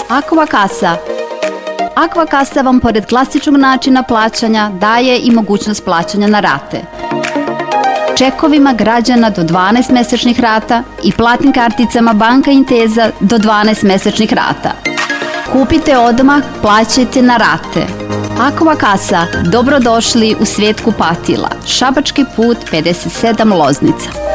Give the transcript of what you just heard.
Aqua Kasa. Aqua Kasa vam pored klasičnog načina plaćanja daje i mogućnost plaćanja na rate. Čekovima građana do 12 mesečnih rata i platnim karticama Banka Inteza do 12 mesečnih rata. Kupite odmah, plaćajte na rate. Aqua Kasa, dobrodošli u svijet kupatila. Šabački put 57 Loznica.